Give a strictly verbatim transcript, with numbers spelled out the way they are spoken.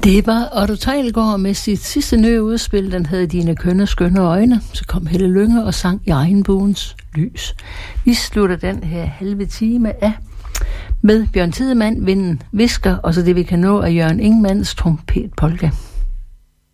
Det var Otto Teilgaard med sit sidste nye udspil. Den hed Dine kønne skønne øjne. Så kom Helle Lynge og sang i Regnbuens lys. Vi slutter den her halve time af med Bjørn Tidemand, Vinden visker, og så det vi kan nå af Jørgen Ingmanns trompetpolka.